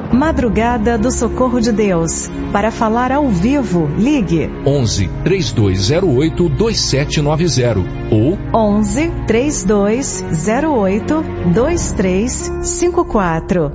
Madrugada do Socorro de Deus. Para falar ao vivo, ligue 11 3208 2790 ou 11 3208 2354.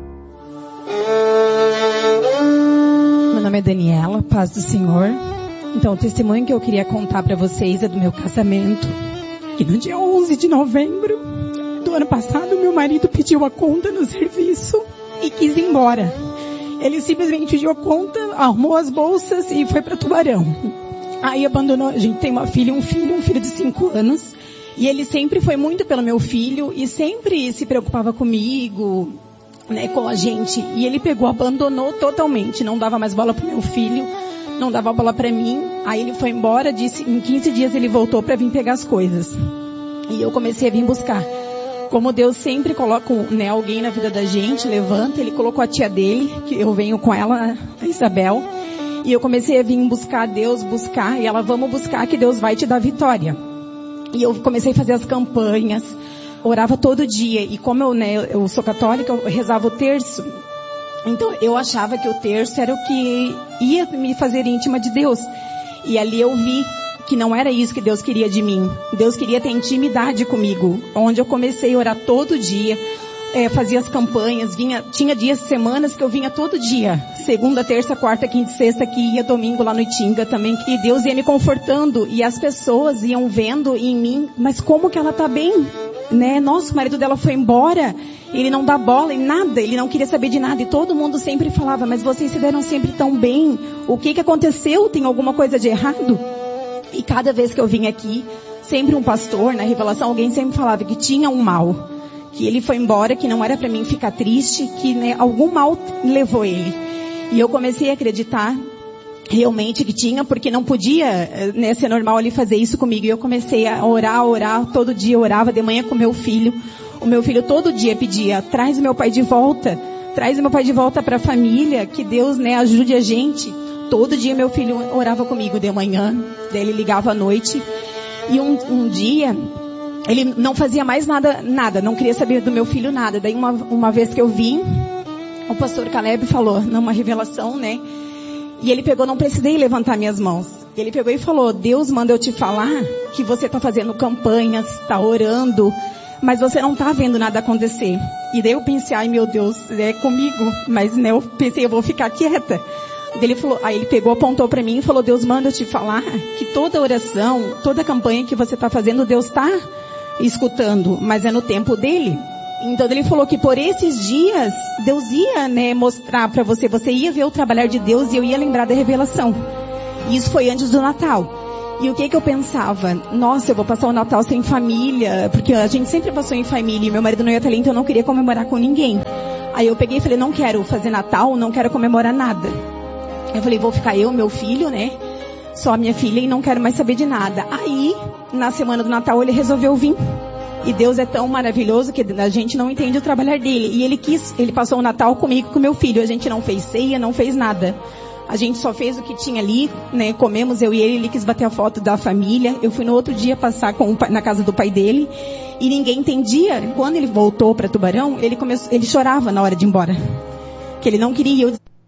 Meu nome é Daniela, paz do Senhor. Então, o testemunho que eu queria contar para vocês é do meu casamento. Que no dia 11 de novembro do ano passado, meu marido pediu a conta no serviço e quis ir embora. Ele simplesmente pediu a conta, arrumou as bolsas e foi para Tubarão. Aí abandonou. A gente tem uma filha, um filho de 5 anos. E ele sempre foi muito pelo meu filho e sempre se preocupava comigo, né, com a gente. E ele pegou, abandonou totalmente. Não dava mais bola pro meu filho, não dava bola para mim. Aí ele foi embora, disse, em 15 dias ele voltou para vir pegar as coisas. E eu comecei a vir buscar. Como Deus sempre coloca, né, alguém na vida da gente, levanta, Ele colocou a tia dele, que eu venho com ela, a Isabel, e eu comecei a vir buscar Deus, e ela, vamos buscar que Deus vai te dar vitória. E eu comecei a fazer as campanhas, orava todo dia, e como eu sou católica, eu rezava o terço. Então eu achava que o terço era o que ia me fazer íntima de Deus. E ali eu vi que não era isso que Deus queria de mim. Deus queria ter intimidade comigo, onde eu comecei a orar todo dia, fazia as campanhas, tinha dias, semanas que eu vinha todo dia, segunda, terça, quarta, quinta e sexta, que ia domingo lá no Itinga também, e Deus ia me confortando, e as pessoas iam vendo em mim, mas como que ela tá bem, né? Nossa, o marido dela foi embora, ele não dá bola em nada, ele não queria saber de nada, e todo mundo sempre falava, mas vocês se deram sempre tão bem, o que aconteceu? Tem alguma coisa de errado? E cada vez que eu vim aqui, sempre um pastor, na revelação, alguém sempre falava que tinha um mal. Que ele foi embora, que não era para mim ficar triste, que, né, algum mal levou ele. E eu comecei a acreditar realmente que tinha, porque não podia, né, ser normal ele fazer isso comigo. E eu comecei a orar, todo dia eu orava de manhã com meu filho. O meu filho todo dia pedia, traz o meu pai de volta para a família, que Deus, né, ajude a gente. Todo dia meu filho orava comigo de manhã, daí ele ligava à noite. E um dia, ele não fazia mais nada, não queria saber do meu filho nada. Daí uma vez que eu vim, o pastor Caleb falou, numa revelação, né? E ele pegou, não precisei levantar minhas mãos. Ele pegou e falou, Deus manda eu te falar que você está fazendo campanhas, está orando, mas você não está vendo nada acontecer. E daí eu pensei, ai meu Deus, é comigo. Mas né, eu pensei, eu vou ficar quieta. Ele falou, aí ele pegou, apontou para mim e falou, Deus manda eu te falar que toda oração, toda campanha que você está fazendo, Deus está escutando, mas é no tempo dele. Então ele falou que por esses dias, Deus ia, né, mostrar para você, você ia ver o trabalhar de Deus e eu ia lembrar da revelação. E isso foi antes do Natal. E o que eu pensava? Nossa, eu vou passar o Natal sem família, porque a gente sempre passou em família e meu marido não ia estar ali, então eu não queria comemorar com ninguém. Aí eu peguei e falei, não quero fazer Natal, não quero comemorar nada. Eu falei, vou ficar eu, meu filho, né? Só a minha filha e não quero mais saber de nada. Aí, na semana do Natal, ele resolveu vir. E Deus é tão maravilhoso que a gente não entende o trabalhar dele. E ele passou o Natal comigo, com meu filho. A gente não fez ceia, não fez nada. A gente só fez o que tinha ali, né? Comemos, eu e ele quis bater a foto da família. Eu fui no outro dia passar na casa do pai dele. E ninguém entendia. Quando ele voltou para Tubarão, ele chorava na hora de ir embora. Que ele não queria.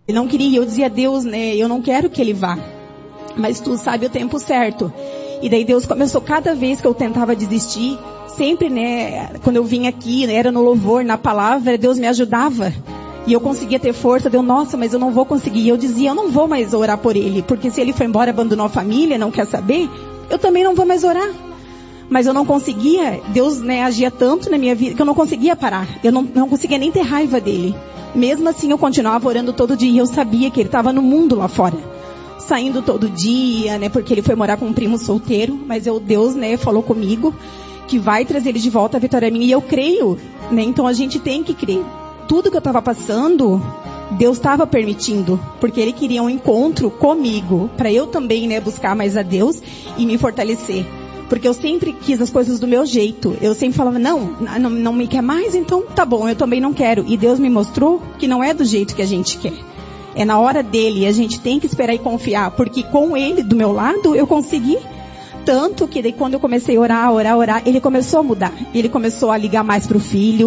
Eu dizia, Deus, né, eu não quero que ele vá, mas tu sabe o tempo certo. E daí Deus começou, cada vez que eu tentava desistir, sempre, né, quando eu vinha aqui, né, era no louvor, na palavra, Deus me ajudava. E eu conseguia ter força, nossa, mas eu não vou conseguir. E eu dizia, eu não vou mais orar por ele, porque se ele foi embora, abandonou a família, não quer saber, eu também não vou mais orar. Mas eu não conseguia, Deus, né, agia tanto na minha vida, que eu não conseguia parar. Eu não conseguia nem ter raiva dele. Mesmo assim, eu continuava orando todo dia. Eu sabia que ele estava no mundo lá fora. Saindo todo dia, né? Porque ele foi morar com um primo solteiro. Mas Deus, né, falou comigo que vai trazer ele de volta, a vitória é minha. E eu creio, né? Então a gente tem que crer. Tudo que eu estava passando, Deus estava permitindo. Porque Ele queria um encontro comigo. Para eu também, né, buscar mais a Deus e me fortalecer. Porque eu sempre quis as coisas do meu jeito. Eu sempre falava, não me quer mais, então tá bom, eu também não quero. E Deus me mostrou que não é do jeito que a gente quer. É na hora dele, e a gente tem que esperar e confiar. Porque com ele do meu lado, eu consegui. Tanto que daí quando eu comecei a orar, ele começou a mudar. Ele começou a ligar mais pro filho.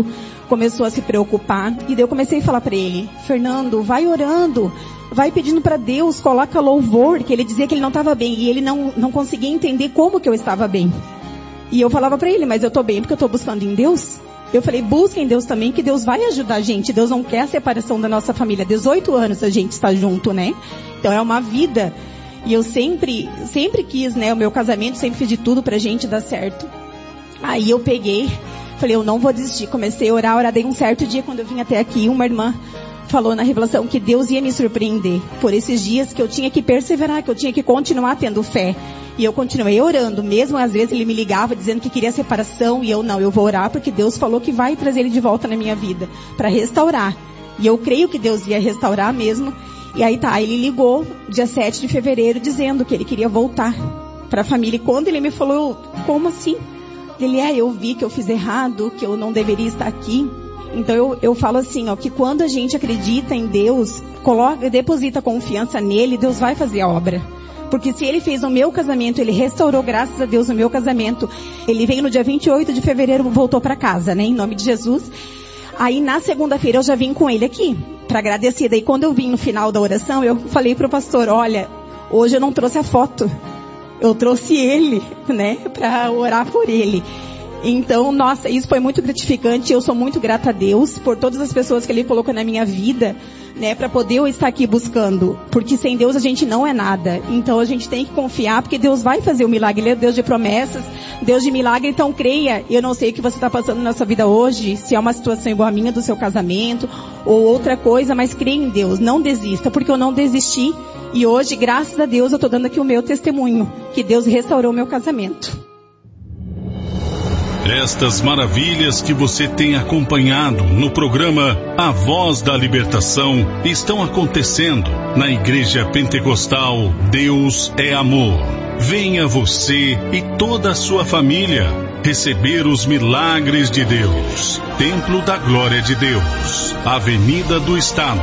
começou a se preocupar. E daí eu comecei a falar para ele, Fernando, vai orando, vai pedindo para Deus, coloca louvor, que ele dizia que ele não estava bem. E ele não conseguia entender como que eu estava bem. E eu falava para ele, mas eu estou bem porque eu estou buscando em Deus. Eu falei, busca em Deus também, que Deus vai ajudar a gente. Deus não quer a separação da nossa família. 18 anos a gente está junto, né? Então é uma vida. E eu sempre quis, né? O meu casamento, sempre fiz de tudo pra gente dar certo. Aí eu peguei, falei, eu não vou desistir. Comecei a orar. Daí um certo dia, quando eu vim até aqui, uma irmã falou na revelação que Deus ia me surpreender. Por esses dias que eu tinha que perseverar, que eu tinha que continuar tendo fé. E eu continuei orando, mesmo às vezes ele me ligava dizendo que queria separação, e eu vou orar porque Deus falou que vai trazer ele de volta na minha vida, para restaurar. E eu creio que Deus ia restaurar mesmo. E aí ele ligou dia 7 de fevereiro dizendo que ele queria voltar para a família. E quando ele me falou, como assim? Ele, eu vi que eu fiz errado, que eu não deveria estar aqui. Então eu falo assim, que quando a gente acredita em Deus, deposita confiança nele, Deus vai fazer a obra. Porque se ele fez o meu casamento, ele restaurou, graças a Deus, o meu casamento. Ele veio no dia 28 de fevereiro, voltou para casa, né? Em nome de Jesus. Aí na segunda-feira eu já vim com ele aqui, para agradecer. Daí quando eu vim no final da oração, eu falei pro pastor, olha, hoje eu não trouxe a foto. Eu trouxe ele, né? Para orar por ele. Então, nossa, isso foi muito gratificante. Eu sou muito grata a Deus por todas as pessoas que Ele colocou na minha vida, né, para poder eu estar aqui buscando. Porque sem Deus a gente não é nada. Então a gente tem que confiar, porque Deus vai fazer o milagre. Ele é Deus de promessas, Deus de milagre. Então creia. Eu não sei o que você está passando na sua vida hoje, se é uma situação igual a minha do seu casamento ou outra coisa, mas creia em Deus. Não desista, porque eu não desisti. E hoje, graças a Deus, eu estou dando aqui o meu testemunho, que Deus restaurou o meu casamento. Estas maravilhas que você tem acompanhado no programa A Voz da Libertação estão acontecendo na Igreja Pentecostal Deus é Amor. Venha você e toda a sua família receber os milagres de Deus. Templo da Glória de Deus, Avenida do Estado,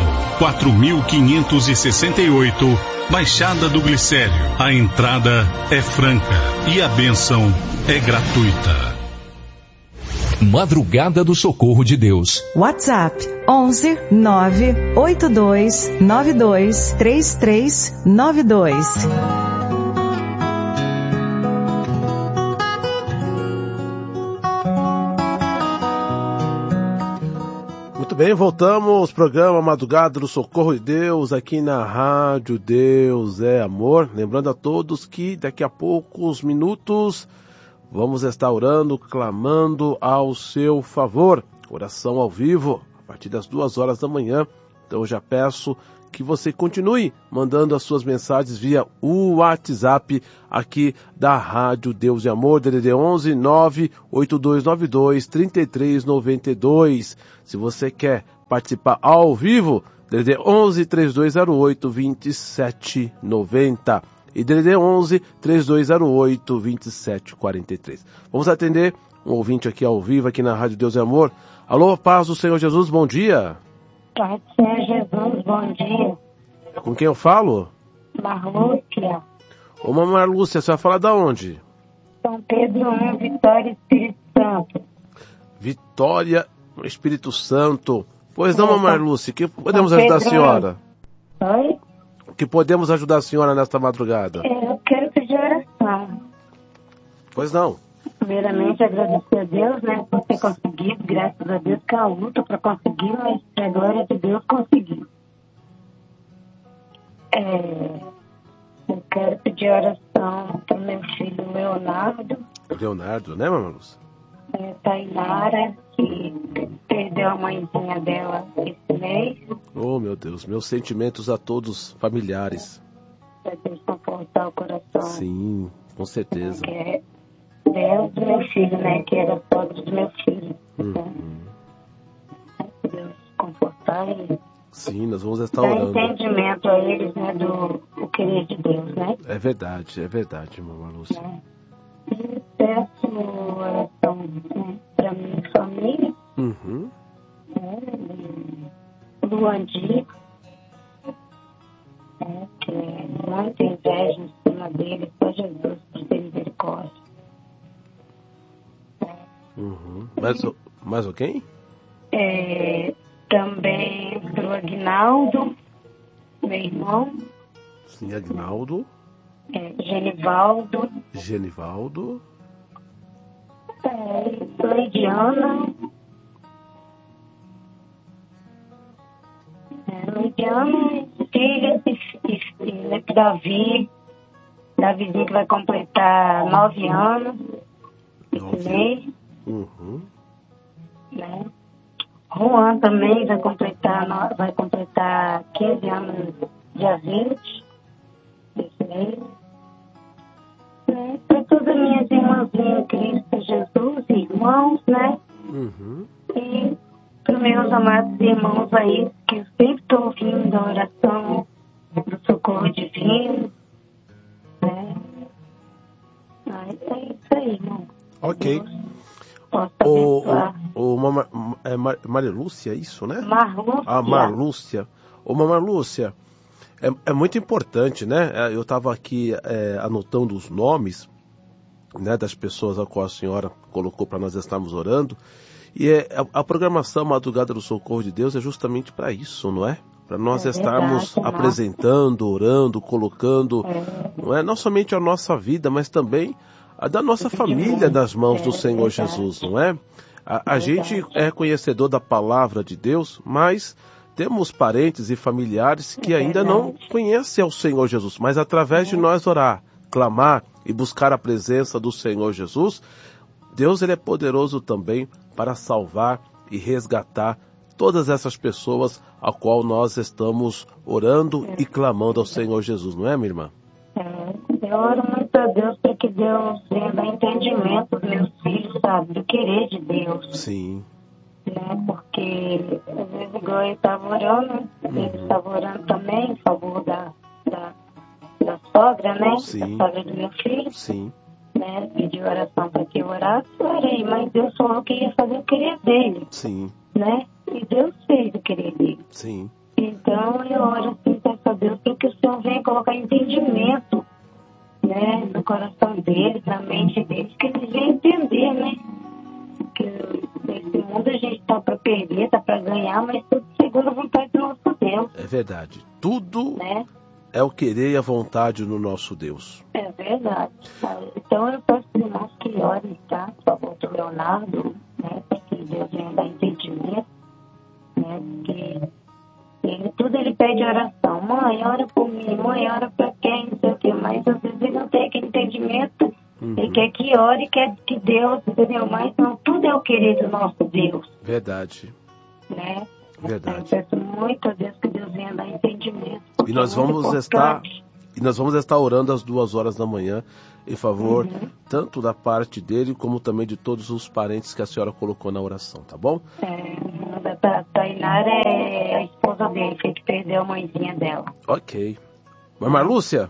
4568, Baixada do Glicério. A entrada é franca e a bênção é gratuita. Madrugada do Socorro de Deus. WhatsApp 11 982 92 3392. Muito bem, voltamos. Programa Madrugada do Socorro de Deus aqui na Rádio Deus é Amor. Lembrando a todos que daqui a poucos minutos vamos estar orando, clamando ao seu favor. Oração ao vivo, a partir das 2h da manhã. Então eu já peço que você continue mandando as suas mensagens via o WhatsApp aqui da Rádio Deus e Amor, DDD 11 98292 3392. Se você quer participar ao vivo, DDD 11 3208 2790. E DDD 11 3208 2743. Vamos atender um ouvinte aqui ao vivo, aqui na Rádio Deus e Amor. Alô, paz do Senhor Jesus, bom dia. Paz do Senhor Jesus, bom dia. Com quem eu falo? Marlúcia. Ô, mamãe Marlúcia, você vai falar da onde? São Pedro 1, Vitória, Espírito Santo. Vitória, Espírito Santo. Pois não, mamãe Marlúcia, que podemos ajudar a senhora? Oi? Que podemos ajudar a senhora nesta madrugada? Eu quero pedir oração. Pois não. Primeiramente, agradecer a Deus, né, por ter conseguido, graças a Deus, que é uma luta para conseguir, mas para a glória de Deus conseguiu. Eu quero pedir oração para o meu filho Leonardo. Leonardo, né, mamãe Lúcia? Tainara, que perdeu a mãezinha dela esse mês. Oh, meu Deus, meus sentimentos a todos familiares. Para Deus confortar o coração. Sim, com certeza. Que é Deus do meu filho, né? Que era pobre do meu filho. Deus confortar e sim, nós vamos estar dar orando. entendimento a eles, né? Do querer de Deus, né? É verdade, mamãe Lúcia. E peço oração, né, para minha família. Luandi, que é muita inveja em cima dele, só Jesus por ter misericórdia. Mais o quem? Também pro Aguinaldo, meu irmão. Sim, Aguinaldo. Genivaldo. Leidiana. Leidiana, filhas e Davizinho que vai completar 9 anos. Esse mês. Uhum. Né? Juan também vai completar 15 anos dia 20 desse mês. Para todas as minhas irmãzinhas em Cristo Jesus, irmãos, né? Uhum. E para os meus amados irmãos aí, que eu sempre estou ouvindo a oração do socorro divino, né? É isso aí, irmão. Ok. Posso abençoar. Maria Lúcia, é isso, né? Marlúcia. Marlúcia. Mamãe Lúcia, é muito importante, né? Eu estava aqui anotando os nomes, né, das pessoas a qual a senhora colocou para nós estarmos orando. E a programação Madrugada do Socorro de Deus é justamente para isso, não é? Para nós estarmos apresentando, orando, colocando, não somente a nossa vida, mas também a da nossa família nas mãos do Senhor Jesus, não é? A gente é conhecedor da palavra de Deus, mas temos parentes e familiares que ainda não conhecem o Senhor Jesus, mas através de nós orar, clamar e buscar a presença do Senhor Jesus, Deus ele é poderoso também para salvar e resgatar todas essas pessoas a qual nós estamos orando e clamando ao Senhor Jesus, não é, minha irmã? Eu oro muito a Deus para que Deus venha dar entendimento dos meus filhos, sabe, do querer de Deus. Sim. Né? Porque, às vezes, igual eu estava orando, ele estava orando também em favor da sogra, né? Sim. Da sogra do meu filho. Sim. Né? Pediu oração para que eu orasse, orei, mas Deus falou que ia fazer o querer dele. Sim. Né? E Deus fez o querer dele. Sim. Então, eu oro assim, peço a Deus para que o Senhor venha colocar entendimento, né, no coração deles, na mente deles, que eles venham entender, né? Que nesse mundo a gente está para perder, está para ganhar, mas tudo segundo a vontade do nosso Deus. É verdade. Tudo, né? É o querer e a vontade no nosso Deus. É verdade. Então eu peço para os irmãos que orem, tá? Por favor, do Leonardo, né? Para que Deus venha dar entendimento, né? Porque tudo ele pede oração. Mãe, ora por mim. Mãe, ora para quem? Não sei o quê. Mas às vezes ele não tem aquele entendimento. Ele quer que ore, quer que Deus, entendeu? Mas não, tudo é o querer do nosso Deus. Verdade. Né? Verdade. Eu peço muito a Deus que Deus venha dar entendimento. E nós vamos estar orando às 2h da manhã em favor tanto da parte dele como também de todos os parentes que a senhora colocou na oração, tá bom? A Tainara é a esposa dele, que perdeu a mãezinha dela. Ok. Mamãe Lúcia?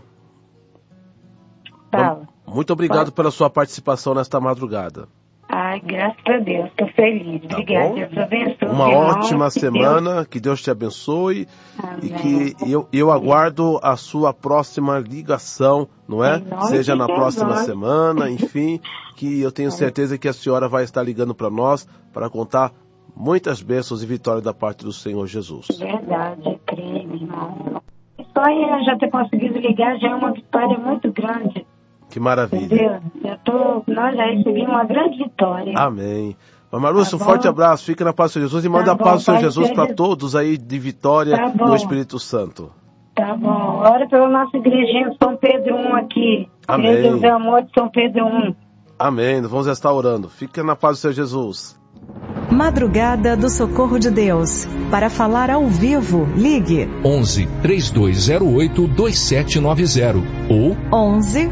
Fala. Muito obrigado pela sua participação nesta madrugada. Ai, graças a Deus, estou feliz. Tá Obrigada, bom? Deus abençoe. Uma ótima semana, que Deus te abençoe. Amém. E que eu aguardo a sua próxima ligação, não é? Seja na próxima semana, enfim, que eu tenho certeza que a senhora vai estar ligando para nós para contar muitas bênçãos e vitórias da parte do Senhor Jesus. Verdade, creio, irmão. Só eu já ter conseguido ligar já é uma vitória muito grande. Que maravilha. Nós já recebemos uma grande vitória. Amém. Mamãe Lúcia, um forte abraço, fica na paz do Senhor Jesus e manda a paz do Senhor Jesus para todos aí de Vitória no Espírito Santo. Tá bom. Ora pela nossa igrejinha de São Pedro I aqui. Amém. Deus é amor de São Pedro I. Amém. Vamos estar orando. Fica na paz do Senhor Jesus. Madrugada do Socorro de Deus. Para falar ao vivo, ligue 11 3208 2790 ou 11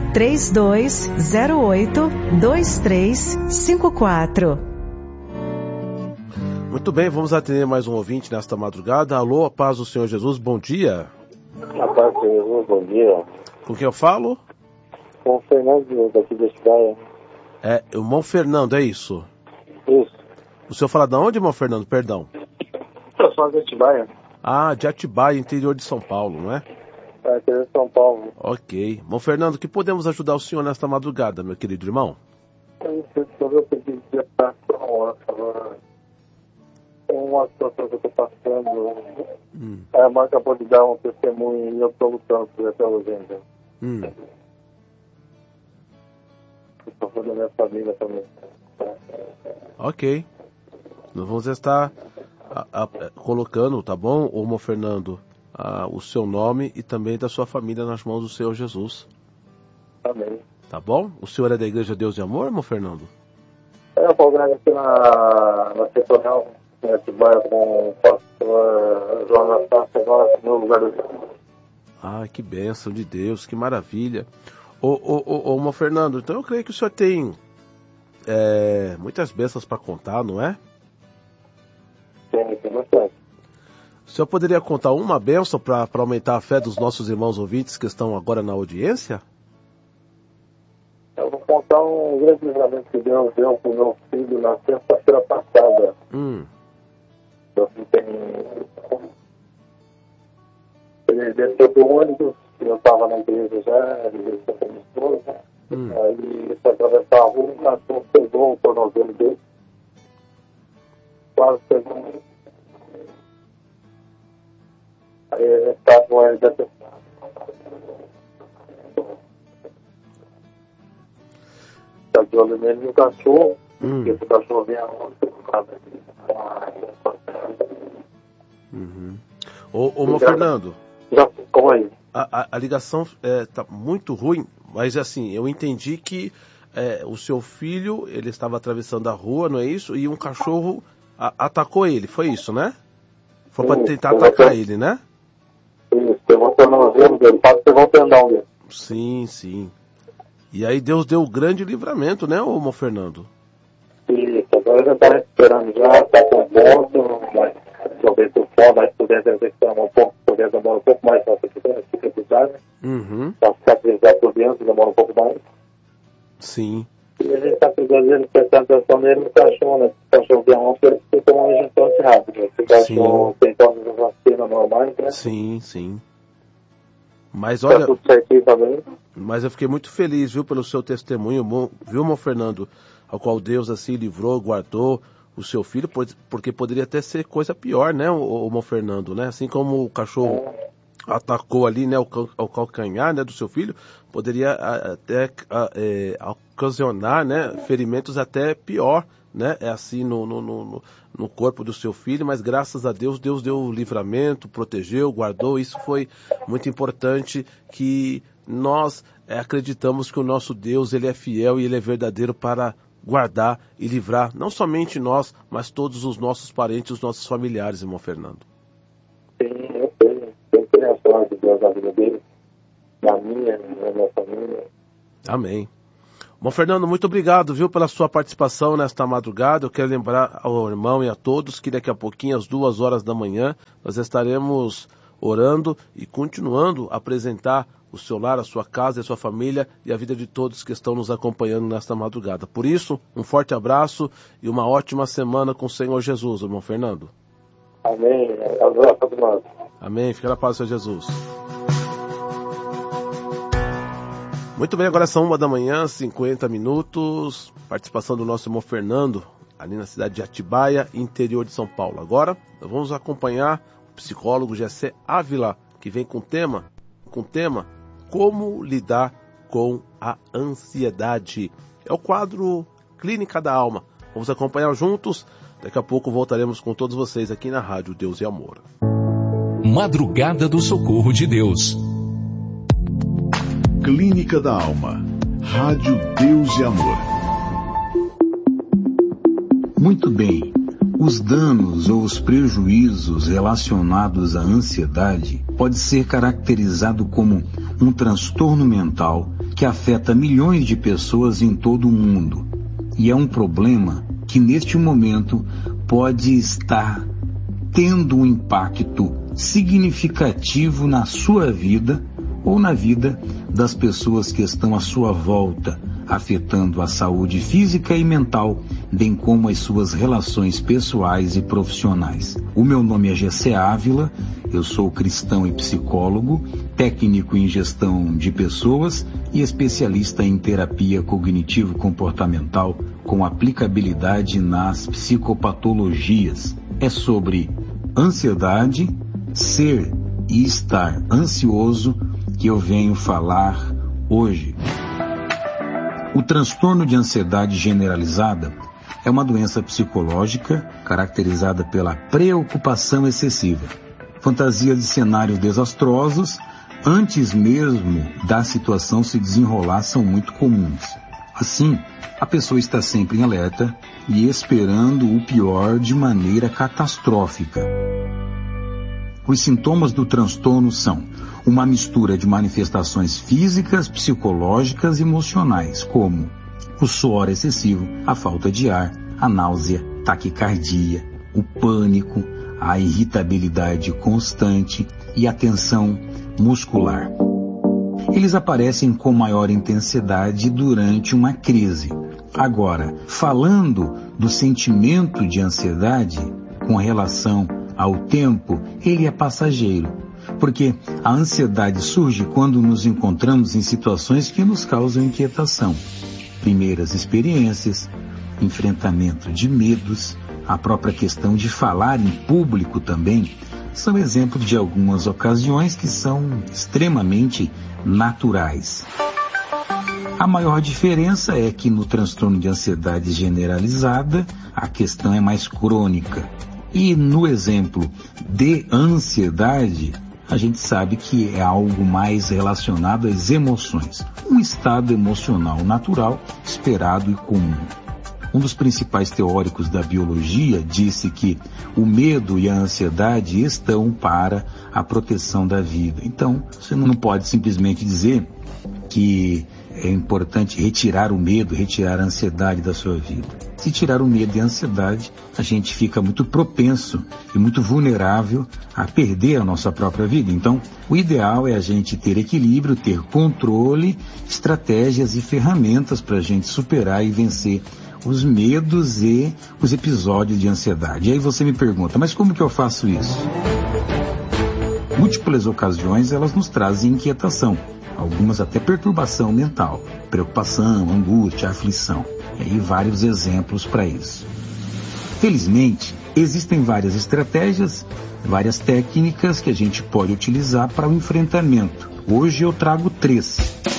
3208 2354. Muito bem, vamos atender mais um ouvinte nesta madrugada. Alô, a paz do Senhor Jesus, bom dia. A paz do Senhor Jesus, bom dia. Com quem eu falo? Com o Fernando daqui da Atibaia. É, o irmão Fernando, é isso? Isso. O senhor fala de onde, irmão Fernando? Perdão. Eu sou de Atibaia. Ah, de Atibaia, interior de São Paulo, não é? É, interior de São Paulo. Ok. Irmão Fernando, que podemos ajudar o senhor nesta madrugada, meu querido irmão? Eu pedi de oração, uma situação que eu estou passando. A irmã acabou de dar um testemunho e eu estou lutando por essa urgência. Estou falando da minha família também. Ok. Nós vamos estar colocando, tá bom, irmão Fernando, o seu nome e também da sua família nas mãos do Senhor Jesus. Amém. Tá bom? O senhor é da Igreja Deus e Amor, irmão Fernando? Eu estou aqui na setorial, que vai com o pastor João Anastácio, agora no lugar do... Ah, que bênção de Deus, que maravilha. Irmão Fernando, então eu creio que o senhor tem muitas bênçãos para contar, não é? Tem bastante. O senhor poderia contar uma bênção para aumentar a fé dos nossos irmãos ouvintes que estão agora na audiência? Eu vou contar um grande livramento que Deus deu para o meu filho na sexta-feira passada. Meu filho ele desceu do ônibus, eu estava na igreja já, ele desceu com a minha esposa. Aí ele foi atravessar a rua, um cachorro pegou o tornozelo dele. Quase pegou. Aí ele está com ele dessa. Está de olho nele no cachorro, porque esse cachorro vem a rua. Ô, Fernando. Já, como aí? A ligação está muito ruim, mas assim, eu entendi que o seu filho, ele estava atravessando a rua, não é isso? E um cachorro atacou ele, foi isso, né? Foi para tentar atacar ele, né? Isso, pegou o tornozelo dele, quase pegou o tendão dele. Sim, sim. E aí Deus deu o grande livramento, né, irmão Fernando? Isso, agora já está esperando, já está com ponto, mas talvez o pó, mas pudesse demorar um pouco mais para cicatrizar, né? Para cicatrizar por dentro, demora um pouco mais. Sim. E a gente está prestando atenção nele no cachorro, né? O cachorro tem uma coisa que tem uma injeção rápida. Esse cachorro tem todas as vacinas normais, né? Sim, sim. Mas olha, tá tudo certinho também. Mas eu fiquei muito feliz, viu, pelo seu testemunho, viu, irmão Fernando, ao qual Deus assim livrou, guardou o seu filho, porque poderia até ser coisa pior, né, o irmão Fernando, né? Assim como o cachorro atacou ali, né, o calcanhar, né, do seu filho, poderia até ocasionar, né, ferimentos até pior, né, assim no corpo do seu filho, mas graças a Deus, Deus deu o livramento, protegeu, guardou. Isso foi muito importante, que nós acreditamos que o nosso Deus, ele é fiel e ele é verdadeiro para guardar e livrar, não somente nós, mas todos os nossos parentes, os nossos familiares, irmão Fernando. Sim, eu sei. Tem criação de Deus na vida dele, na minha família. Amém. Bom, Fernando, muito obrigado, viu, pela sua participação nesta madrugada. Eu quero lembrar ao irmão e a todos que daqui a pouquinho, às 2 da manhã, nós estaremos orando e continuando a apresentar o seu lar, a sua casa, a sua família e a vida de todos que estão nos acompanhando nesta madrugada. Por isso, um forte abraço e uma ótima semana com o Senhor Jesus, irmão Fernando. Amém. Abraço, irmão. Amém. Fica na paz do Senhor Jesus. Muito bem, agora são 1 da manhã, 50 minutos. Participação do nosso irmão Fernando, ali na cidade de Atibaia, interior de São Paulo. Agora, vamos acompanhar o psicólogo Jessé Ávila, que vem com o tema Como lidar com a ansiedade. É o quadro Clínica da Alma. Vamos acompanhar juntos. Daqui a pouco voltaremos com todos vocês aqui na Rádio Deus e Amor. Madrugada do Socorro de Deus. Clínica da Alma. Rádio Deus e Amor. Muito bem. Os danos ou os prejuízos relacionados à ansiedade pode ser caracterizado como um transtorno mental que afeta milhões de pessoas em todo o mundo. E é um problema que neste momento pode estar tendo um impacto significativo na sua vida ou na vida das pessoas que estão à sua volta, afetando a saúde física e mental, bem como as suas relações pessoais e profissionais. O meu nome é Jessé Ávila, eu sou cristão e psicólogo, técnico em gestão de pessoas e especialista em terapia cognitivo-comportamental com aplicabilidade nas psicopatologias. é sobre ansiedade, ser e estar ansioso que eu venho falar hoje. O transtorno de ansiedade generalizada é uma doença psicológica caracterizada pela preocupação excessiva, fantasia de cenários desastrosos antes mesmo da situação se desenrolar são muito comuns. Assim, a pessoa está sempre em alerta e esperando o pior de maneira catastrófica. Os sintomas do transtorno são uma mistura de manifestações físicas, psicológicas e emocionais, como o suor excessivo, a falta de ar, a náusea, taquicardia, o pânico, a irritabilidade constante e a tensão muscular. Eles aparecem com maior intensidade durante uma crise. Agora, falando do sentimento de ansiedade com relação ao tempo, ele é passageiro, porque a ansiedade surge quando nos encontramos em situações que nos causam inquietação. Primeiras experiências, enfrentamento de medos, a própria questão de falar em público também, são exemplos de algumas ocasiões que são extremamente naturais. A maior diferença é que no transtorno de ansiedade generalizada, a questão é mais crônica. E no exemplo de ansiedade, a gente sabe que é algo mais relacionado às emoções. Um estado emocional natural, esperado e comum. Um dos principais teóricos da biologia disse que o medo e a ansiedade estão para a proteção da vida. Então, você não pode simplesmente dizer que é importante retirar o medo, retirar a ansiedade da sua vida. Se tirar o medo e a ansiedade, a gente fica muito propenso e muito vulnerável a perder a nossa própria vida. Então, o ideal é a gente ter equilíbrio, ter controle, estratégias e ferramentas para a gente superar e vencer os medos e os episódios de ansiedade. E aí você me pergunta, mas como que eu faço isso? Múltiplas ocasiões elas nos trazem inquietação, algumas até perturbação mental, preocupação, angústia, aflição. E aí vários exemplos para isso. Felizmente, existem várias estratégias, várias técnicas que a gente pode utilizar para o enfrentamento. Hoje eu trago 3.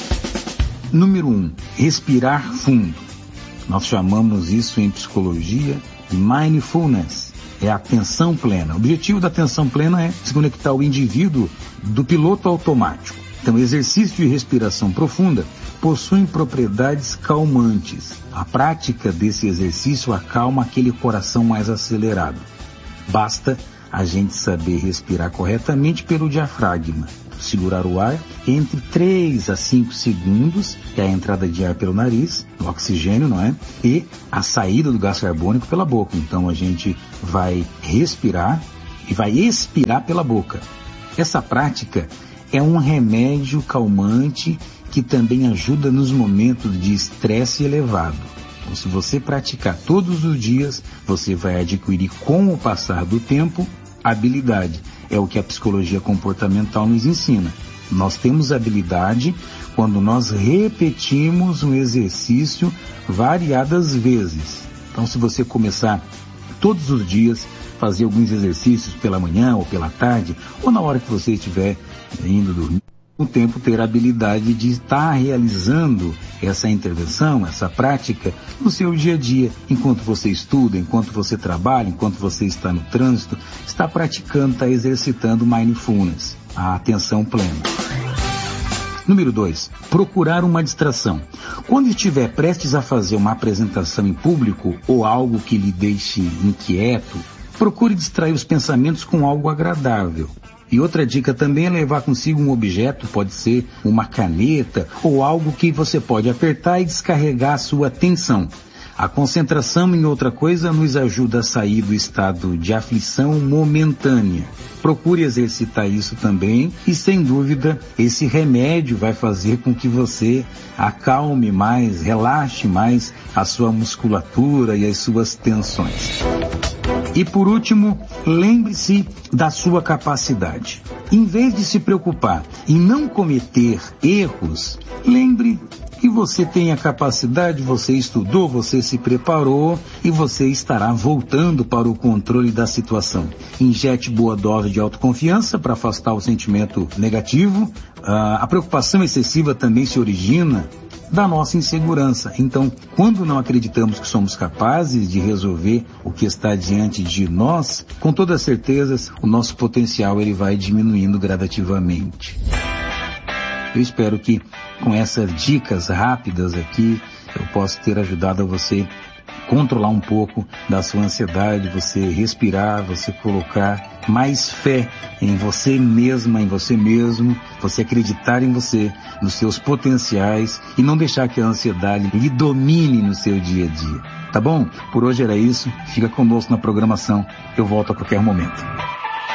Número 1, respirar fundo. Nós chamamos isso em psicologia de mindfulness, é a atenção plena. O objetivo da atenção plena é desconectar o indivíduo do piloto automático. Então, o exercício de respiração profunda possui propriedades calmantes. A prática desse exercício acalma aquele coração mais acelerado. Basta a gente saber respirar corretamente pelo diafragma. Segurar o ar entre 3 a 5 segundos, que é a entrada de ar pelo nariz, o oxigênio, não é? E a saída do gás carbônico pela boca. Então a gente vai respirar e vai expirar pela boca. Essa prática é um remédio calmante que também ajuda nos momentos de estresse elevado. Então, se você praticar todos os dias, você vai adquirir com o passar do tempo habilidade. É o que a psicologia comportamental nos ensina. Nós temos habilidade quando nós repetimos um exercício variadas vezes. Então, se você começar todos os dias, fazer alguns exercícios pela manhã ou pela tarde, ou na hora que você estiver indo dormir, com o tempo ter a habilidade de estar realizando essa intervenção, essa prática no seu dia a dia, enquanto você estuda, enquanto você trabalha, enquanto você está no trânsito, está praticando, está exercitando mindfulness, a atenção plena. Número 2, procurar uma distração. Quando estiver prestes a fazer uma apresentação em público ou algo que lhe deixe inquieto, procure distrair os pensamentos com algo agradável. E outra dica também é levar consigo um objeto, pode ser uma caneta ou algo que você pode apertar e descarregar a sua atenção. A concentração em outra coisa nos ajuda a sair do estado de aflição momentânea. Procure exercitar isso também e, sem dúvida, esse remédio vai fazer com que você acalme mais, relaxe mais a sua musculatura e as suas tensões. E por último, lembre-se da sua capacidade. Em vez de se preocupar em não cometer erros, lembre E você tem a capacidade, você estudou, você se preparou e você estará voltando para o controle da situação. Injete boa dose de autoconfiança para afastar o sentimento negativo. A preocupação excessiva também se origina da nossa insegurança. Então, quando não acreditamos que somos capazes de resolver o que está diante de nós, com toda certeza o nosso potencial ele vai diminuindo gradativamente. Eu espero que com essas dicas rápidas aqui eu possa ter ajudado a você controlar um pouco da sua ansiedade, você respirar, você colocar mais fé em você mesma, em você mesmo, você acreditar em você, nos seus potenciais e não deixar que a ansiedade lhe domine no seu dia a dia. Tá bom? Por hoje era isso. Fica conosco na programação. Eu volto a qualquer momento.